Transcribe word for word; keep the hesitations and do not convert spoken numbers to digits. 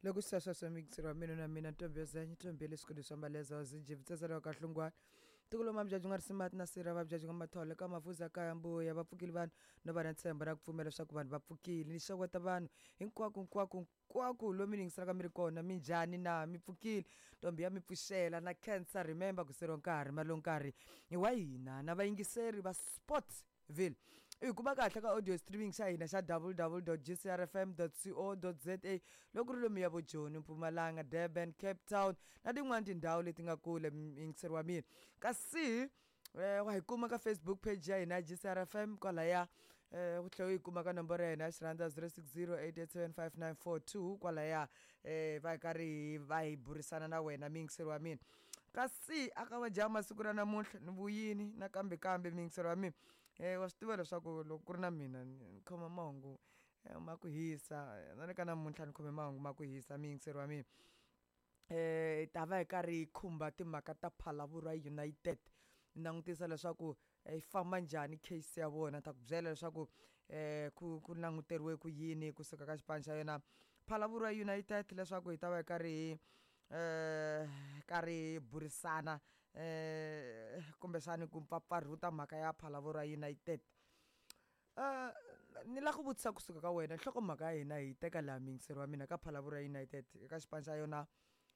Loko sisasha semikisirwa mina na mina ntombi yozenye ntombi lesikudiswa mbaleza wazinjivitsezela kahlungwana tikuloma mjaji nga risimati na sira va mjaji nga mathole ka mavuza kaya mbuya va pfukile vanhu no va na ntshembo na ku pfumela leswaku vanhu va pfukile ni xeweta vanhu hinkwako hinkwako hinkwako lomu mi yingiselaka mi ri kona mi njhani na mi pfukile ntombi ya mi pfuxela na cancer remember ku siriwa nkarhi malo nkarhi hi wa hina na vayingiseri va sports ville i kuma kahle ka audio streaming xa hina xa w w w dot g c r f m dot co dot z a loko ri lomu ya vo Joni Mpumalanga Durban Cape Town na tin'wani tindhawu leti nga kule yingiseri wa mina kasi eh wa hi kuma ka Facebook page ya hina G C R F M kwala ya eh u tlhela u yi kuma ka nomboro ya hina ya xirhandza zero six zero eight eight seven five nine four two kwala ya eh va karhi va hi burisana na wena yingiseri wa mina kasi aka va jaha masiku ra namuntlha ni vuyini na kambe kambe yingiseri wa mina eh wa swi tiva leswaku loko ku ri na mina ni khoma mahungu ma ku hisa na le ka namuntlha ni khome mahungu ma ku hisa yingiseri wa mina eh ta va hi karhi hi khumba timhaka ta Phalaborwa United langutisa leswaku hi famba njhani case ya vona ta ku byela leswaku eh ku ku languteriwe ku yini kusuka ka xipano xa yona Phalaborwa United leswaku hi ta va hi karhi eh karhi burisana eh kumbe xani ku mpfapfarhuta mhaka ya Phalaborwa United. Uh ni la ku vutisa kusuka ka wena nhlokomhaka ya hina hi teka laha yingiseri wa mina ka Phalaborwa United eka xipano xa yona